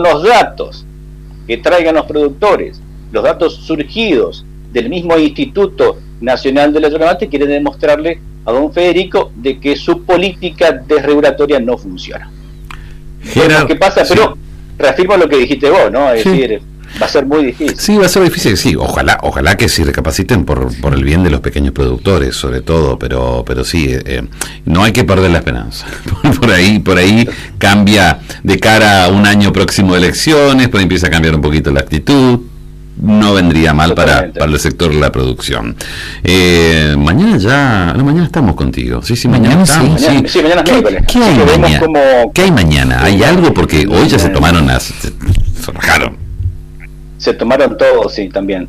los datos que traigan los productores, los datos surgidos del mismo Instituto Nacional de Electrodomésticos, quiere demostrarle a don Federico de que su política desregulatoria no funciona. Gerard, ¿Qué pasa? sí. Pero reafirmo lo que dijiste vos, ¿no? Es Sí. decir, va a ser muy difícil. Sí, va a ser difícil, sí, ojalá que sí recapaciten por el bien de los pequeños productores, sobre todo, pero sí, no hay que perder la esperanza. Por ahí cambia de cara a un año próximo de elecciones, por ahí empieza a cambiar un poquito la actitud. No vendría mal para el sector de la producción. Mañana estamos contigo. Sí, mañana estamos. Mañana es miércoles. ¿Qué hay mañana? ¿Qué hay mañana? ¿Hay algo? Porque hoy ya se tomaron se rajaron. Se tomaron todos, sí, también.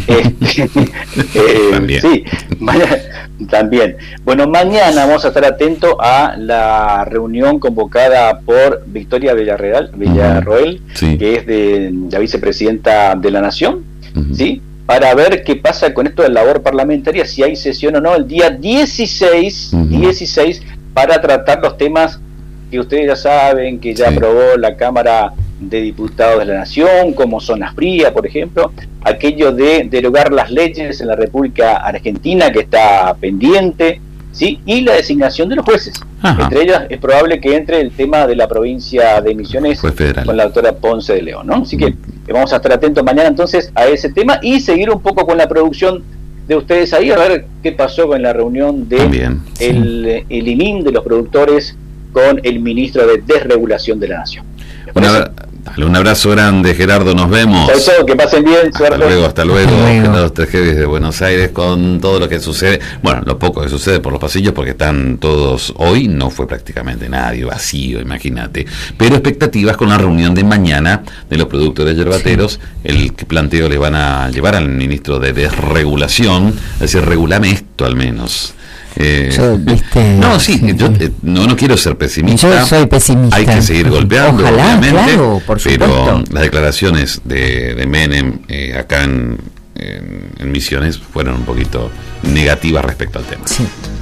También. Sí, mañana, también. Bueno, mañana vamos a estar atentos a la reunión convocada por Victoria Villarroel, sí, que es de la vicepresidenta de la Nación, uh-huh, ¿sí? Para ver qué pasa con esto de la labor parlamentaria, si hay sesión o no, el día 16, uh-huh, 16, para tratar los temas que ustedes ya saben, que ya sí, aprobó la Cámara de Diputados de la Nación, como zonas frías, por ejemplo, aquello de derogar las leyes en la República Argentina, que está pendiente, ¿sí? Y la designación de los jueces. ajá. Entre ellas es probable que entre el tema de la provincia de Misiones con la doctora Ponce de León, ¿no? Así que vamos a estar atentos mañana entonces a ese tema y seguir un poco con la producción de ustedes ahí, a ver qué pasó con la reunión de También, sí, el IMIN de los productores con el ministro de Desregulación de la Nación. Un abrazo grande, Gerardo, nos vemos. Chau, que pasen bien, suerte. Hasta luego. Gerardo Tergevis de Buenos Aires con todo lo que sucede. Bueno, lo poco que sucede por los pasillos, porque están todos, hoy no fue prácticamente nadie, vacío, imagínate. Pero expectativas con la reunión de mañana de los productores yerbateros, sí, el que planteo les van a llevar al ministro de Desregulación, es decir, regulame esto al menos. Yo no quiero ser pesimista. Yo soy pesimista. Hay que seguir golpeando, ojalá, obviamente, claro, por pero supuesto. las declaraciones de Menem acá en Misiones fueron un poquito negativas respecto al tema. Sí.